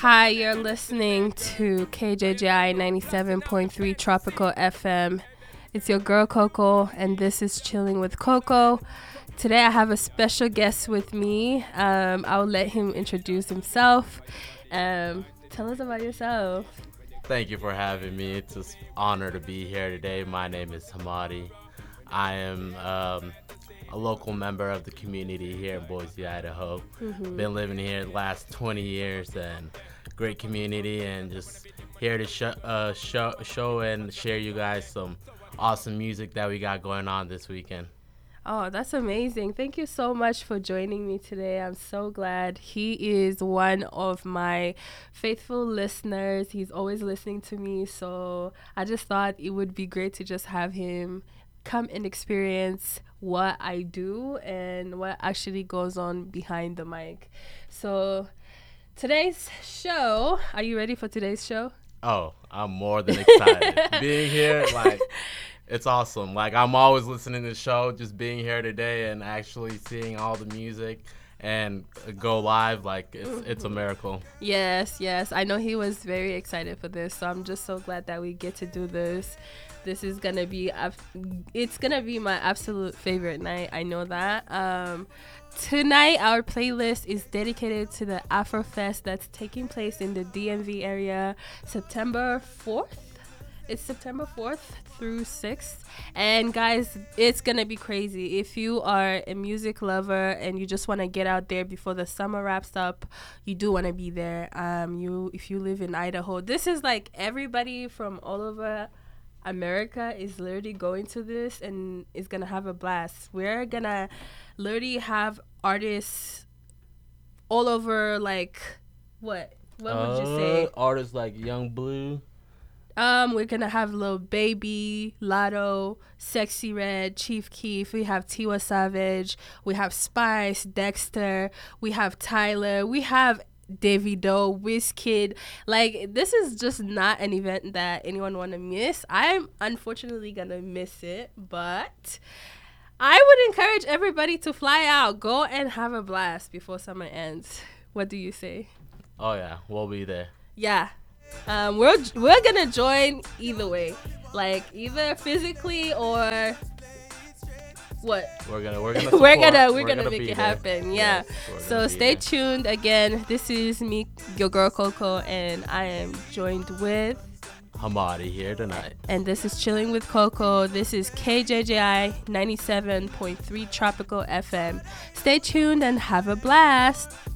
Hi, you're listening to KJJI 97.3 Tropical FM. It's your girl Coco, and this is Chilling with Coco. Today I have a special guest with me. I'll let him introduce himself. Tell us about yourself. Thank you for having me. It's an honor to be here today. My name is Hamadi. I am a local member of the community here in Boise, Idaho. Been living here the last 20 years, and great community, and just here to show and share you guys some awesome music that we got going on this weekend. Oh, that's amazing. Thank you so much for joining me today. I'm so glad. He is one of my faithful listeners. He's always listening to me. So I just thought it would be great to just have him come and experience what I do and what actually goes on behind the mic. So today's show, are you ready for today's show? Oh, I'm more than excited. Being here, it's awesome. I'm always listening to the show, just being here today and actually seeing all the music and go live, it's a miracle. Yes. I know he was very excited for this, so I'm just so glad that we get to do this. This is gonna be it's gonna be my absolute favorite night. I know that. Tonight our playlist is dedicated to the Afrofest that's taking place in the DMV area, September 4th. It's September 4th through 6th. And guys, it's going to be crazy. If you are a music lover and you just want to get out there before the summer wraps up, you do want to be there. If you live in Idaho, this is everybody from all over America is literally going to this and is going to have a blast. We're going to literally have artists all over, what would you say? Artists like Young Blue. We're gonna have Lil Baby, Lotto, Sexy Red, Chief Keef. We have Tiwa Savage. We have Spice, Dexter. We have Tyler. We have Davido, Wizkid. This is just not an event that anyone want to miss. I'm unfortunately gonna miss it, but I would encourage everybody to fly out, go and have a blast before summer ends. What do you say? Oh yeah, we'll be there. Yeah. We're gonna join either way, either physically or what? We're gonna we're gonna make it happen. Yeah. Yes, so stay tuned. Again, this is me, your girl Coco, and I am joined with Hamadi here tonight. And this is Chilling with Coco. This is KJJI 97.3 Tropical FM. Stay tuned and have a blast.